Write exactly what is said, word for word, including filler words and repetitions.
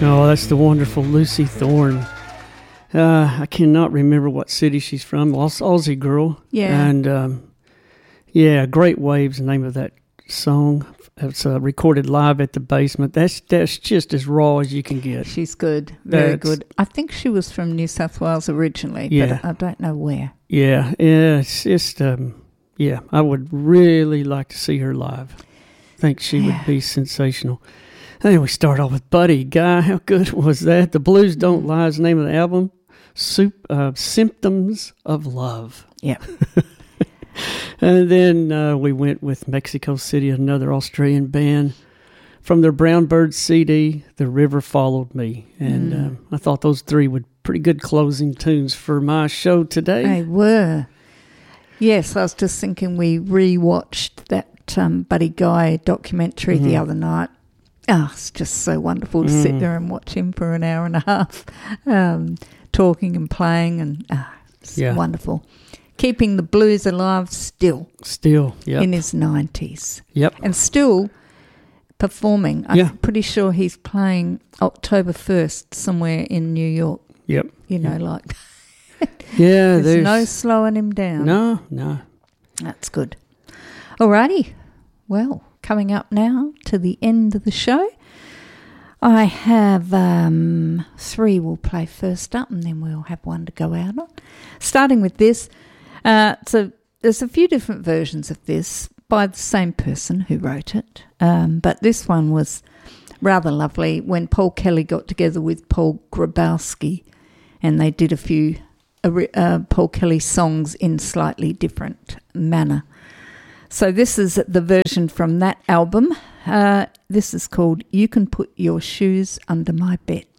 Oh, that's the wonderful Lucy Thorne. Uh, I cannot remember what city she's from. Aus- Aussie girl. Yeah. And, um, yeah, Great Waves, the name of that song. It's uh, recorded live at the Basement. That's that's just as raw as you can get. She's good. Very That's, good. I think she was from New South Wales originally, Yeah. but I don't know where. Yeah, yeah, it's just, um, yeah, I would really like to see her live. I think she Yeah. would be sensational. And then we start off with Buddy Guy. How good was that? The Blues Don't Lie is the name of the album. Soup, uh, Symptoms of Love. Yeah. And then uh, we went with Mexico City, another Australian band. From their Brown Bird C D, The River Followed Me. And Mm. um, I thought those three were pretty good closing tunes for my show today. They were. Yes, I was just thinking we rewatched that um, Buddy Guy documentary Mhm. the other night. Oh, it's just so wonderful to Mm. sit there and watch him for an hour and a half, um, talking and playing, and ah, it's Yeah. wonderful. Keeping the blues alive still Still, yep. in his nineties. Yep. And still performing. I'm Yeah. pretty sure he's playing October first somewhere in New York, Yep. you know, Yep. like Yeah, there's, there's no slowing him down. No, no. That's good. Alrighty. Well, coming up now to the end of the show, I have um, three we'll play first up, and then we'll have one to go out on. Starting with this, uh, so there's a few different versions of this by the same person who wrote it, um, but this one was rather lovely when Paul Kelly got together with Paul Grabowski, and they did a few uh, Paul Kelly songs in slightly different manner. So this is the version from that album. Uh, this is called You Can Put Your Shoes Under My Bed.